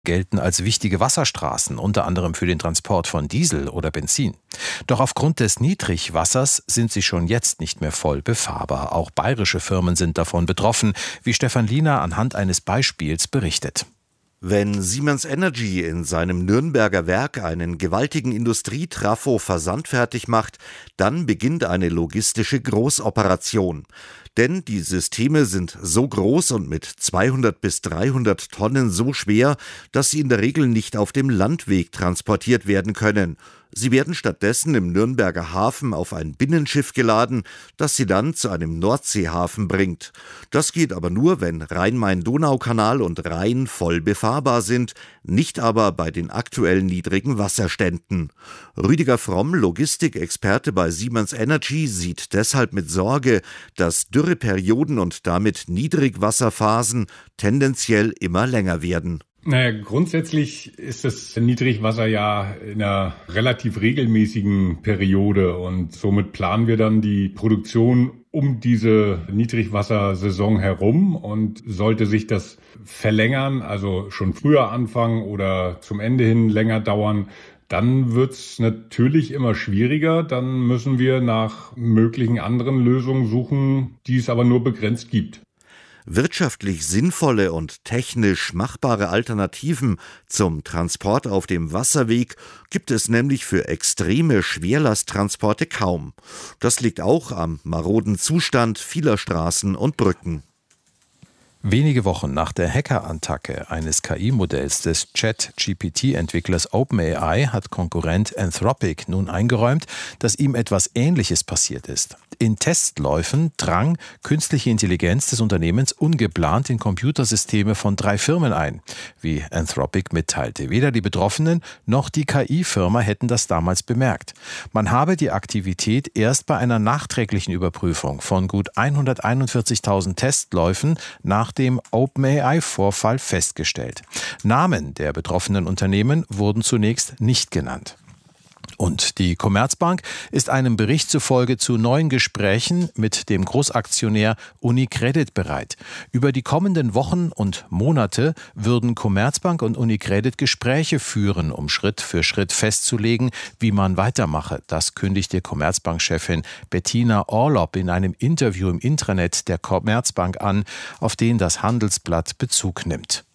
gelten als wichtige Wasserstraßen, unter anderem für den Transport von Diesel oder Benzin. Doch aufgrund des Niedrigwassers sind sie schon jetzt nicht mehr voll befahrbar. Auch bayerische Firmen sind davon betroffen, wie Stefan Liener anhand eines Beispiels berichtet. Wenn Siemens Energy in seinem Nürnberger Werk einen gewaltigen Industrietrafo versandfertig macht, dann beginnt eine logistische Großoperation. Denn die Systeme sind so groß und mit 200 bis 300 Tonnen so schwer, dass sie in der Regel nicht auf dem Landweg transportiert werden können. Sie werden stattdessen im Nürnberger Hafen auf ein Binnenschiff geladen, das sie dann zu einem Nordseehafen bringt. Das geht aber nur, wenn Rhein-Main-Donau-Kanal und Rhein voll befahrbar sind, nicht aber bei den aktuell niedrigen Wasserständen. Rüdiger Fromm, Logistikexperte bei Siemens Energy, sieht deshalb mit Sorge, dass Dürreperioden und damit Niedrigwasserphasen tendenziell immer länger werden. Naja, grundsätzlich ist das Niedrigwasser ja in einer relativ regelmäßigen Periode und somit planen wir dann die Produktion um diese Niedrigwassersaison herum, und sollte sich das verlängern, also schon früher anfangen oder zum Ende hin länger dauern, dann wird's natürlich immer schwieriger. Dann müssen wir nach möglichen anderen Lösungen suchen, die es aber nur begrenzt gibt. Wirtschaftlich sinnvolle und technisch machbare Alternativen zum Transport auf dem Wasserweg gibt es nämlich für extreme Schwerlasttransporte kaum. Das liegt auch am maroden Zustand vieler Straßen und Brücken. Wenige Wochen nach der Hackerattacke eines KI-Modells des Chat-GPT-Entwicklers OpenAI hat Konkurrent Anthropic nun eingeräumt, dass ihm etwas Ähnliches passiert ist. In Testläufen drang künstliche Intelligenz des Unternehmens ungeplant in Computersysteme von 3 Firmen ein, wie Anthropic mitteilte. Weder die Betroffenen noch die KI-Firma hätten das damals bemerkt. Man habe die Aktivität erst bei einer nachträglichen Überprüfung von gut 141.000 Testläufen nach dem OpenAI-Vorfall festgestellt. Namen der betroffenen Unternehmen wurden zunächst nicht genannt. Und die Commerzbank ist einem Bericht zufolge zu neuen Gesprächen mit dem Großaktionär UniCredit bereit. Über die kommenden Wochen und Monate würden Commerzbank und UniCredit Gespräche führen, um Schritt für Schritt festzulegen, wie man weitermache. Das kündigte Commerzbank-Chefin Bettina Orlopp in einem Interview im Intranet der Commerzbank an, auf den das Handelsblatt Bezug nimmt.